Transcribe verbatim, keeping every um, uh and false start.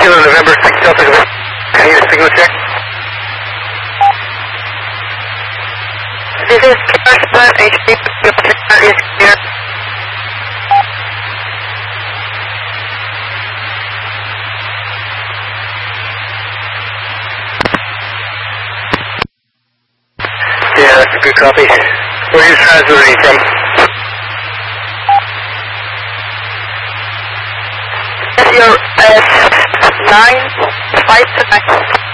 Kilo November six Delta, I need a signal check. This is K R seven H D, your signal is clear. Yeah, that's a good copy. Where are you transmitting from? Your S nine five to nine.